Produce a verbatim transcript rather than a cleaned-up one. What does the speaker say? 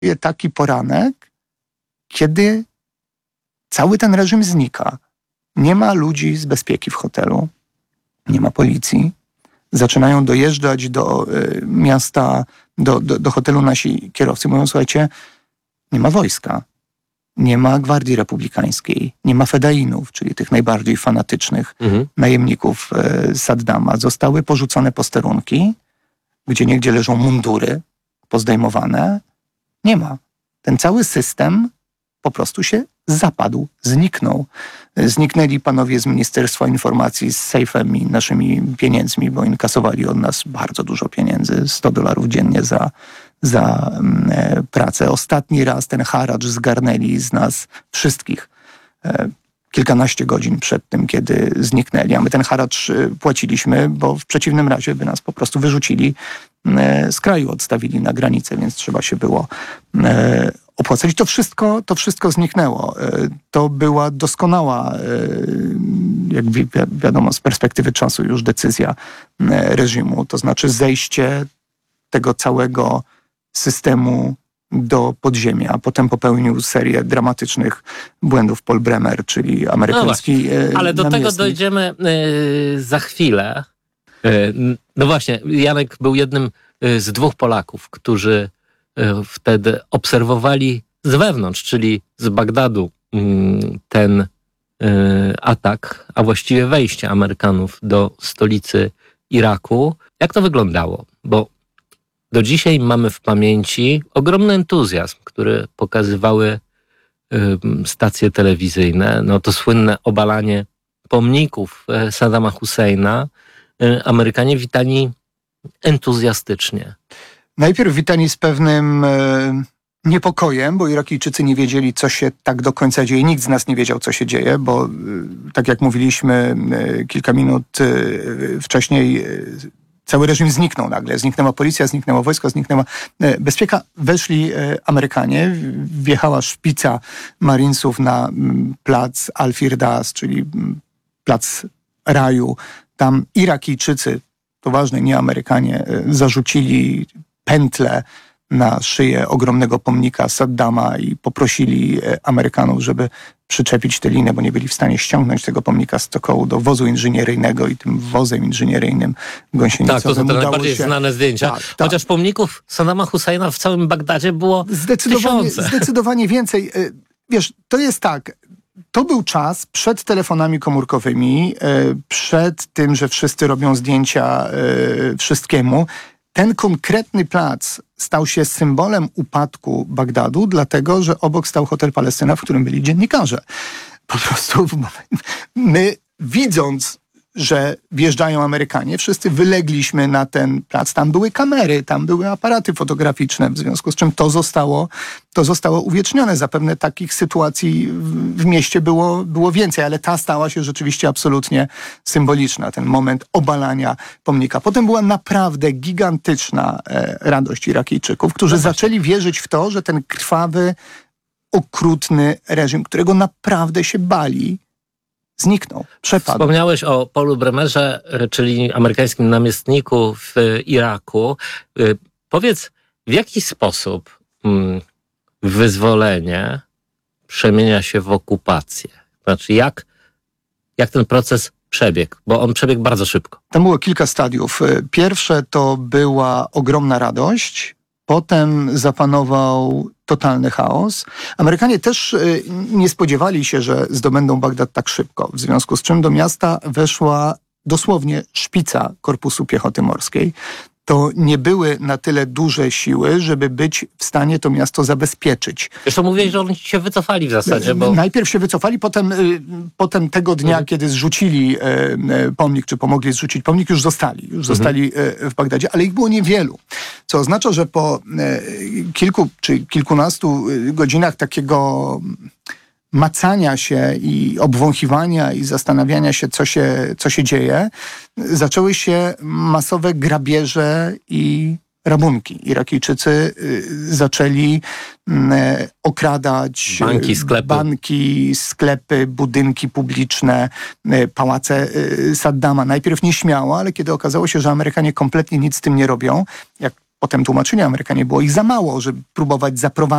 taki poranek, kiedy cały ten reżim znika. Nie ma ludzi z bezpieki w hotelu, nie ma policji. Zaczynają dojeżdżać do y, miasta, do, do, do hotelu nasi kierowcy. Mówią, słuchajcie, nie ma wojska, nie ma Gwardii Republikańskiej, nie ma fedainów, czyli tych najbardziej fanatycznych mhm. najemników y, Saddama. Zostały porzucone posterunki, gdzie niegdzie leżą mundury pozdejmowane. Nie ma. Ten cały system po prostu się zapadł, zniknął. Zniknęli panowie z Ministerstwa Informacji z sejfem i naszymi pieniędzmi, bo inkasowali od nas bardzo dużo pieniędzy, sto dolarów dziennie za, za e, pracę. Ostatni raz ten haracz zgarnęli z nas wszystkich e, kilkanaście godzin przed tym, kiedy zniknęli. A my ten haracz e, płaciliśmy, bo w przeciwnym razie by nas po prostu wyrzucili e, z kraju, odstawili na granicę, więc trzeba się było e, opłacać. To wszystko, to wszystko zniknęło. To była doskonała, jak wi- wiadomo, z perspektywy czasu już decyzja reżimu, to znaczy zejście tego całego systemu do podziemia. A potem popełnił serię dramatycznych błędów Paul Bremer, czyli amerykański no ale do namiestnik. tego dojdziemy yy, za chwilę. Yy, no właśnie, Janek był jednym z dwóch Polaków, którzy wtedy obserwowali z wewnątrz, czyli z Bagdadu, ten atak, a właściwie wejście Amerykanów do stolicy Iraku. Jak to wyglądało? Bo do dzisiaj mamy w pamięci ogromny entuzjazm, który pokazywały stacje telewizyjne. No to słynne obalanie pomników Saddama Husseina. Amerykanie witali entuzjastycznie. Najpierw witani z pewnym e, niepokojem, bo Irakijczycy nie wiedzieli, co się tak do końca dzieje. Nikt z nas nie wiedział, co się dzieje, bo e, tak jak mówiliśmy e, kilka minut e, wcześniej, e, cały reżim zniknął nagle. Zniknęła policja, zniknęło wojsko, zniknęła e, bezpieka. Weszli e, Amerykanie, wjechała szpica Marinesów na m, plac Al-Firdas, czyli m, plac raju. Tam Irakijczycy, to ważne, nie Amerykanie, e, zarzucili pętlę na szyję ogromnego pomnika Saddama i poprosili Amerykanów, żeby przyczepić tę linę, bo nie byli w stanie ściągnąć tego pomnika z stokołu do wozu inżynieryjnego i tym wozem inżynieryjnym gąsienicowym Tak, to są te udało najbardziej się... znane zdjęcia. Tak, tak. Chociaż pomników Saddama Husseina w całym Bagdadzie było zdecydowanie, tysiące. Zdecydowanie więcej. Wiesz, to jest tak... To był czas przed telefonami komórkowymi, przed tym, że wszyscy robią zdjęcia wszystkiemu. Ten konkretny plac stał się symbolem upadku Bagdadu, dlatego że obok stał hotel Palestyna, w którym byli dziennikarze. Po prostu my, widząc, że wjeżdżają Amerykanie, wszyscy wylegliśmy na ten plac. Tam były kamery, tam były aparaty fotograficzne, w związku z czym to zostało, to zostało uwiecznione. Zapewne takich sytuacji w, w mieście było, było więcej, ale ta stała się rzeczywiście absolutnie symboliczna. Ten moment obalania pomnika. Potem była naprawdę gigantyczna e, radość Irakijczyków, którzy no zaczęli wierzyć w to, że ten krwawy, okrutny reżim, którego naprawdę się bali, zniknął, przepadł. Wspomniałeś o Paulu Bremerze, czyli amerykańskim namiestniku w Iraku. Powiedz, w jaki sposób wyzwolenie przemienia się w okupację? Znaczy, jak, jak ten proces przebiegł? Bo on przebiegł bardzo szybko. Tam było kilka stadiów. Pierwsze to była ogromna radość. Potem zapanował totalny chaos. Amerykanie też nie spodziewali się, że zdobędą Bagdad tak szybko, w związku z czym do miasta weszła dosłownie szpica Korpusu Piechoty Morskiej. To nie były na tyle duże siły, żeby być w stanie to miasto zabezpieczyć. Zresztą mówiłeś, że oni się wycofali w zasadzie, bo... Najpierw się wycofali, potem, y, potem tego dnia, mhm. kiedy zrzucili y, y, pomnik, czy pomogli zrzucić pomnik, już zostali. Już mhm. zostali y, w Bagdadzie, ale ich było niewielu. Co oznacza, że po y, kilku czy kilkunastu godzinach takiego macania się i obwąchiwania i zastanawiania się, co się, co się dzieje, zaczęły się masowe grabieże i rabunki. Irakijczycy y, zaczęli y, okradać banki, sklepy. banki, sklepy, budynki publiczne, y, pałace y, Saddama. Najpierw nieśmiało, ale kiedy okazało się, że Amerykanie kompletnie nic z tym nie robią, jak potem tłumaczyli Amerykanie, było ich za mało, żeby próbować zaprowadzić